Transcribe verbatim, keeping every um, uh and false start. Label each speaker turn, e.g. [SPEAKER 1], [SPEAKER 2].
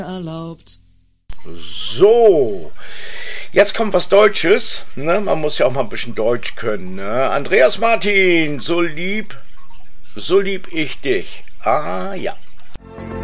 [SPEAKER 1] erlaubt.
[SPEAKER 2] So, jetzt kommt was Deutsches, ne? Man muss ja auch mal ein bisschen Deutsch können, ne? Andreas Martin, so lieb, so lieb ich dich. Ah ja.